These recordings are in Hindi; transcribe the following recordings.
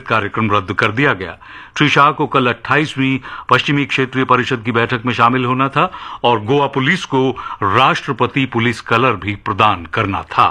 कार्यक्रम रद्द कर दिया गया। श्री शाह को कल 28वीं पश्चिमी क्षेत्रीय परिषद की बैठक में शामिल होना था और गोवा पुलिस को राष्ट्रपति पुलिस कलर भी प्रदान करना था।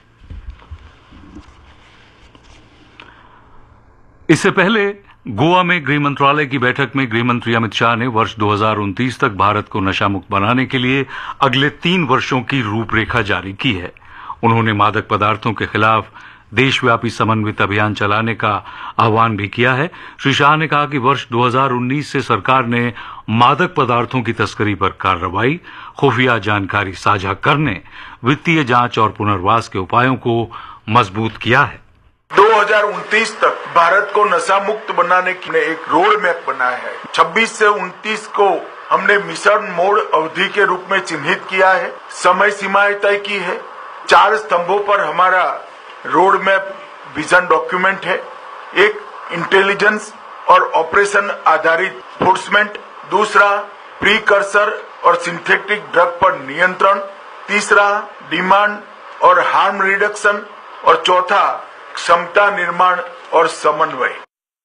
इससे पहले गोवा में गृह मंत्रालय की बैठक में गृह मंत्री अमित शाह ने वर्ष 2029 तक भारत को नशा मुक्त बनाने के लिए अगले 3 वर्षों की रूपरेखा जारी की है। उन्होंने मादक पदार्थों के खिलाफ देशव्यापी समन्वित अभियान चलाने का आह्वान भी किया है। श्री शाह ने कहा कि वर्ष 2019 से सरकार ने मादक पदार्थों की तस्करी पर कार्रवाई, खुफिया जानकारी साझा करने, वित्तीय जांच और पुनर्वास के उपायों को मजबूत किया है। 2029 तक भारत को नशा मुक्त बनाने के लिए एक रोड मैप बनाया है। 26 से 29 को हमने मिशन मोड अवधि के रूप में चिन्हित किया है, समय सीमाएं तय की है। 4 स्तंभों पर हमारा रोड मैप विजन डॉक्यूमेंट है। एक इंटेलिजेंस और ऑपरेशन आधारित एनफोर्समेंट, दूसरा प्रीकर्सर और सिंथेटिक ड्रग पर नियंत्रण, तीसरा डिमांड और हार्म रिडक्शन और चौथा क्षमता निर्माण और समन्वय।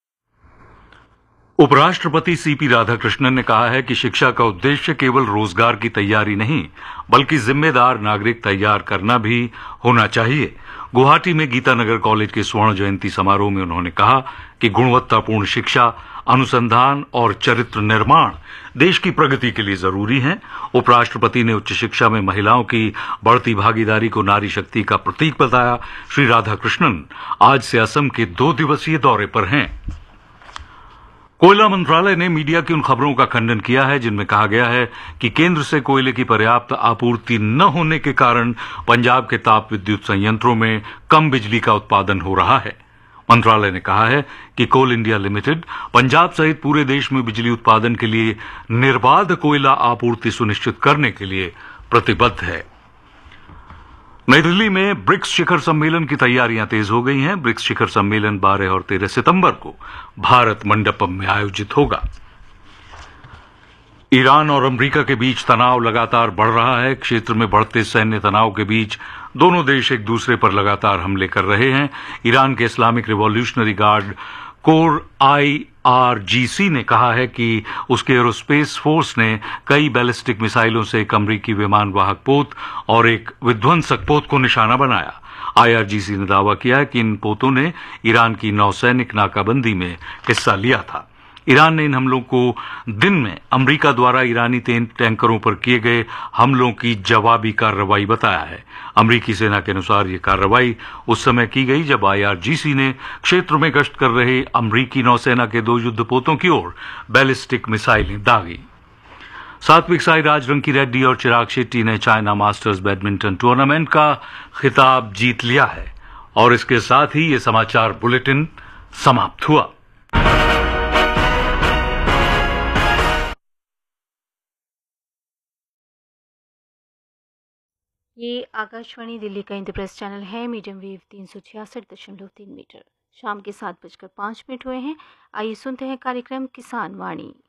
उपराष्ट्रपति सीपी राधाकृष्णन ने कहा है कि शिक्षा का उद्देश्य केवल रोजगार की तैयारी नहीं, बल्कि जिम्मेदार नागरिक तैयार करना भी होना चाहिए। गुवाहाटी में गीतानगर कॉलेज के स्वर्ण जयंती समारोह में उन्होंने कहा कि गुणवत्तापूर्ण शिक्षा, अनुसंधान और चरित्र निर्माण देश की प्रगति के लिए जरूरी है। उपराष्ट्रपति ने उच्च शिक्षा में महिलाओं की बढ़ती भागीदारी को नारी शक्ति का प्रतीक बताया। श्री राधाकृष्णन आज से असम के 2 दिवसीय दौरे पर हैं। कोयला मंत्रालय ने मीडिया की उन खबरों का खंडन किया है जिनमें कहा गया है कि केंद्र से कोयले की पर्याप्त आपूर्ति न होने के कारण पंजाब के ताप विद्युत संयंत्रों में कम बिजली का उत्पादन हो रहा है। मंत्रालय ने कहा है कि कोल इंडिया लिमिटेड पंजाब सहित पूरे देश में बिजली उत्पादन के लिए निर्बाध कोयला आपूर्ति सुनिश्चित करने के लिए प्रतिबद्ध है। नई दिल्ली में ब्रिक्स शिखर सम्मेलन की तैयारियां तेज हो गई हैं। ब्रिक्स शिखर सम्मेलन 12 और 13 सितंबर को भारत मंडपम में आयोजित होगा। ईरान और अमेरिका के बीच तनाव लगातार बढ़ रहा है। क्षेत्र में बढ़ते सैन्य तनाव के बीच दोनों देश एक दूसरे पर लगातार हमले कर रहे हैं। ईरान के Islamic revolutionary guard core IRGC ने कहा है कि उसके एरोस्पेस फोर्स ने कई बैलिस्टिक मिसाइलों से एक अमरीकी विमान वाहक पोत और एक विध्वंसक पोत को निशाना बनाया। IRGC ने दावा किया है कि इन पोतों ने ईरान की नौसैनिक नाकाबंदी में हिस्सा लिया था। ईरान ने इन हमलों को दिन में अमेरिका द्वारा ईरानी टैंकरों पर किए गए हमलों की जवाबी कार्रवाई बताया है। अमेरिकी सेना के अनुसार ये कार्रवाई उस समय की गई जब IRGC ने क्षेत्र में गश्त कर रहे अमेरिकी नौसेना के 2 युद्धपोतों की ओर बैलिस्टिक मिसाइलें दागी। सात्विक साईराज, रंकी रेड्डी और चिराग शेट्टी ने चाइना मास्टर्स बैडमिंटन टूर्नामेंट का खिताब जीत लिया है। और इसके साथ ही ये समाचार बुलेटिन समाप्त हुआ। ये आकाशवाणी दिल्ली का इंद्रप्रस्थ चैनल है। Medium wave 366.3 metre. शाम के 7:05 हुए हैं। आइए सुनते हैं कार्यक्रम किसान वाणी।